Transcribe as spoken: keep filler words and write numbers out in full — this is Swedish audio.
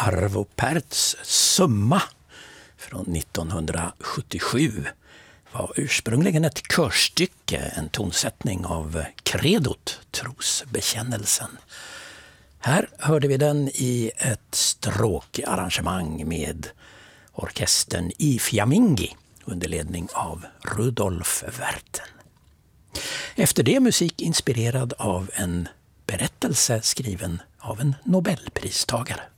Arvo Pärts Summa från nittonhundrasjuttiosju var ursprungligen ett körstycke, en tonsättning av Credot, trosbekännelsen. Här hörde vi den i ett stråkarrangemang med orkestern i Fiammingi under ledning av Rudolf Werten. Efter det musik inspirerad av en berättelse skriven av en Nobelpristagare.